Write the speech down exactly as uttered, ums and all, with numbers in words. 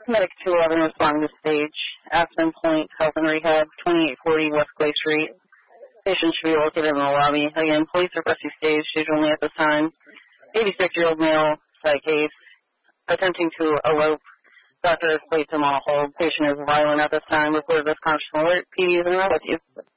Medic two eleven responding to stage. Aspen Point Health and Rehab, twenty-eight forty West Clay Street. Patient should be located in the lobby. Again, police are rescue stage, stage only at this time. eighty-six-year-old male, psych case, attempting to elope. Doctor has placed him on hold. Patient is violent at this time. Reported as conscious alert. P D is in with you.